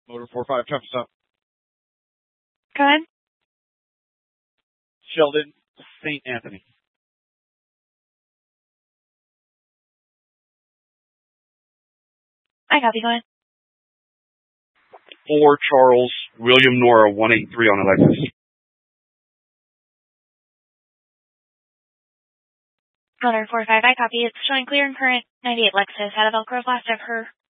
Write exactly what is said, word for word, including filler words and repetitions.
Motor four five, traffic stop. Go ahead. Sheldon, Saint Anthony. I copy. Go ahead. four Charles, William Nora, one eight three on Alexis. Motor four five, I copy. It's showing clear and current ninety-eight Lexus out of Elk Grove. Last I've heard,